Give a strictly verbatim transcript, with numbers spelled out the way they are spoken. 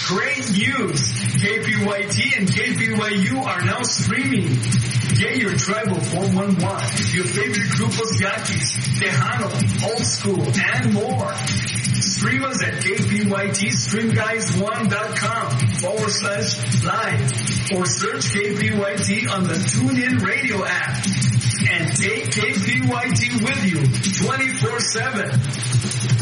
Great news! K P Y T and K P Y U are now streaming. Get your tribal four one one, your favorite grupos Yaquis, Tejano, Old School, and more. Stream us at K P Y T stream guys one dot com forward slash live or search K P Y T on the TuneIn Radio app. And take K P Y T with you twenty-four seven.